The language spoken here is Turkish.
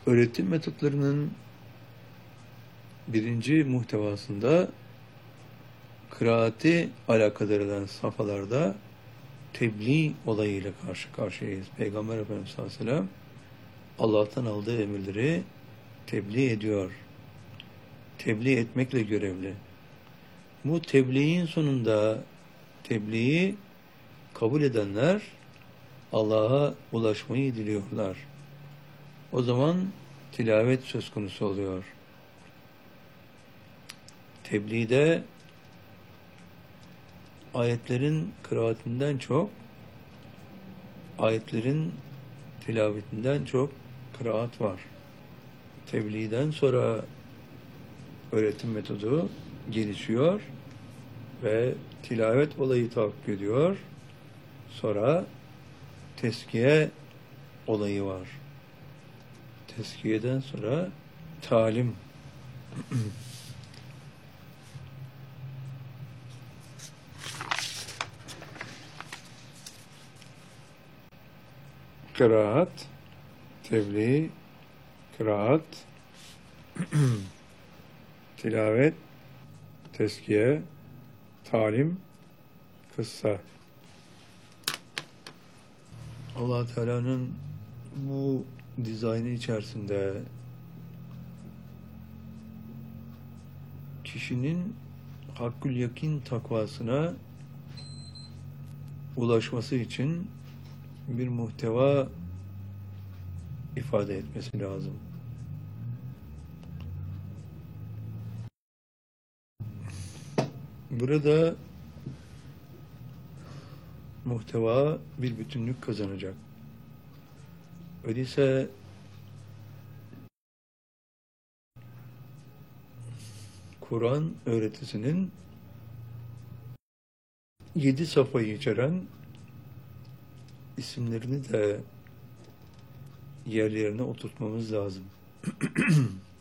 Öğretim metotlarının birinci muhtevasında kıraati alakadar eden safhalarda tebliğ olayıyla karşı karşıyayız. Peygamber Efendimiz sallallahu aleyhi ve sellem Allah'tan aldığı emirleri tebliğ ediyor. Tebliğ etmekle görevli. Bu tebliğin sonunda tebliği kabul edenler Allah'a ulaşmayı diliyorlar. O zaman tilavet söz konusu oluyor. Tebliğde ayetlerin kıraatinden çok, ayetlerin tilavetinden çok kıraat var. Tebliğden sonra öğretim metodu gelişiyor ve tilavet olayı tahakkuk ediyor. Sonra teskiye olayı var. Teskiyeden sonra talim. Kıraat, tebliğ, kıraat, tilavet, teskiye, talim, kıssa. Allah Teala'nın bu dizaynı içerisinde kişinin hakkül yakin takvasına ulaşması için bir muhteva ifade etmesi lazım. Burada muhteva bir bütünlük kazanacak. Öyleyse Kur'an öğretisinin 7 safhayı içeren isimlerini de yerlerine oturtmamız lazım.